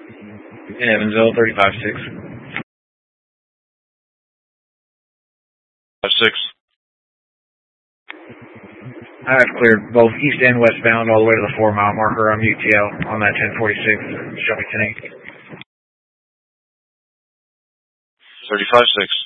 In Evansville, 35-6. 5-6. I have cleared both east and westbound all the way to the 4-mile marker on UTL on that 1046. Show me 10-8. 35-6.